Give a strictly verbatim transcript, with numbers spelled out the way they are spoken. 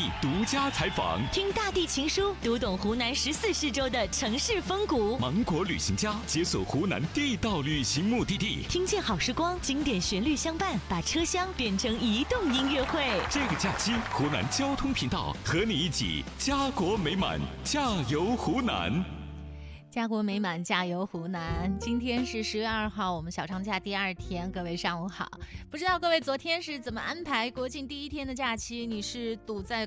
地独家采访， 听大地情书，读懂湖南十四市州的城市风骨。 芒果旅行家解锁湖南地道旅行目的地， 听见好时光，经典旋律相伴，把车厢变成移动音乐会。 这个假期，湖南交通频道和你一起家国美满，加油湖南！ 家国美满，加油湖南！今天是十月二号，我们小长假第二天，各位上午好。不知道各位昨天是怎么安排国庆第一天的假期？你是堵在